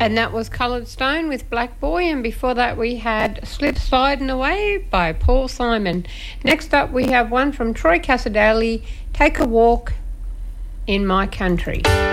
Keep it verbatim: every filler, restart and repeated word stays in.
And that was Coloured Stone with Black Boy, and before that we had Slip Sliding Away by Paul Simon. Next up we have one from Troy Cassar-Daley, Take a Walk in My Country.